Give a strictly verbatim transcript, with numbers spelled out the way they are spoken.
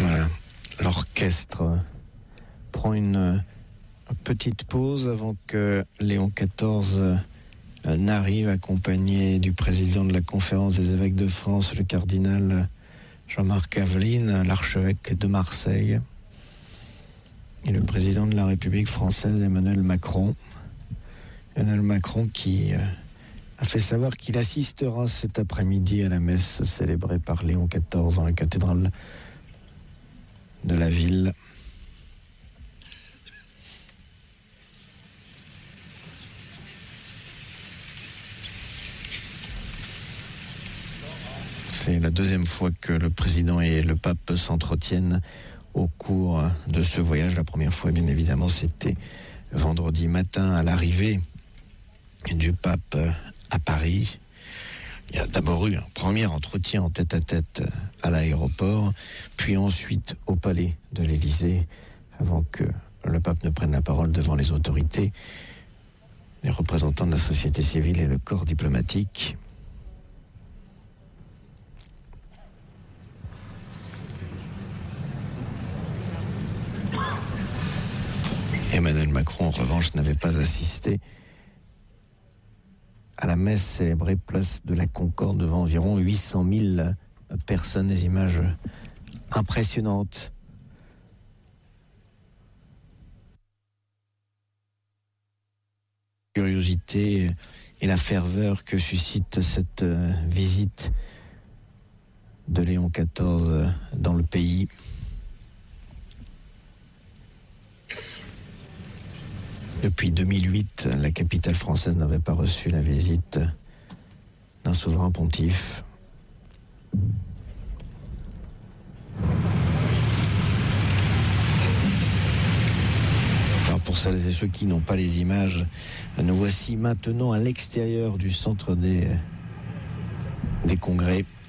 Voilà, l'orchestre prend une petite pause avant que Léon quatorze n'arrive, accompagné du président de la conférence des évêques de France, le cardinal Jean-Marc Aveline, l'archevêque de Marseille, et le président de la République française, Emmanuel Macron. Emmanuel Macron qui a fait savoir qu'il assistera cet après-midi à la messe célébrée par Léon quatorze dans la cathédrale de la ville. C'est la deuxième fois que le président et le pape s'entretiennent au cours de ce voyage. La première fois, bien évidemment, c'était vendredi matin à l'arrivée du pape à Paris. Il y a d'abord eu un premier entretien en tête-à-tête à l'aéroport, puis ensuite au palais de l'Élysée, avant que le pape ne prenne la parole devant les autorités, les représentants de la société civile et le corps diplomatique. Emmanuel Macron, en revanche, n'avait pas assisté à la messe célébrée place de la Concorde devant environ huit cent mille personnes, des images impressionnantes. La curiosité et la ferveur que suscite cette visite de Léon quatorze dans le pays. Depuis deux mille huit, la capitale française n'avait pas reçu la visite d'un souverain pontife. Alors pour celles et ceux qui n'ont pas les images, nous voici maintenant à l'extérieur du centre des, des congrès.